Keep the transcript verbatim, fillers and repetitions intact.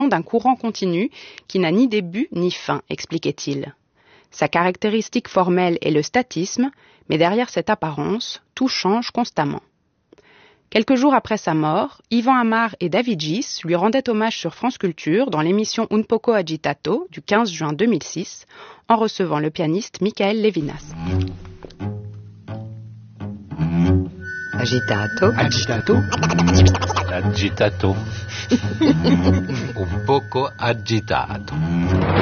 d'un courant continu qui n'a ni début ni fin, expliquait-il. Sa caractéristique formelle est le statisme, mais derrière cette apparence, tout change constamment. Quelques jours après sa mort, Ivan Amar et David Gis lui rendaient hommage sur France Culture dans l'émission Un poco agitato du quinze juin deux mille six, en recevant le pianiste Michael Levinas. Agitato. Agitato. Agitato. Un poco agitato.